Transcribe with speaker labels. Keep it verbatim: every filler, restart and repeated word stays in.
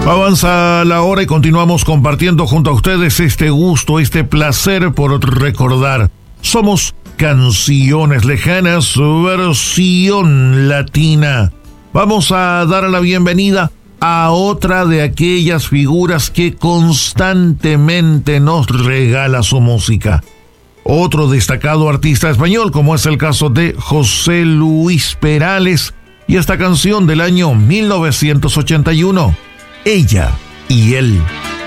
Speaker 1: Avanza la hora y continuamos compartiendo junto a ustedes este gusto, este placer por recordar. Somos Canciones Lejanas, versión latina. Vamos a dar la bienvenida a otra de aquellas figuras que constantemente nos regala su música. Otro destacado artista español, como es el caso de José Luis Perales, y esta canción del año mil novecientos ochenta y uno, Ella y Él.